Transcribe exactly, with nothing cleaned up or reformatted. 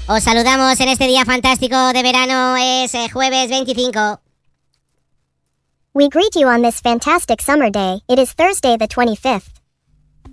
Os saludamos en este día fantástico de verano, es eh, jueves veinticinco. We greet you on this fantastic summer day. It is Thursday the twenty-fifth.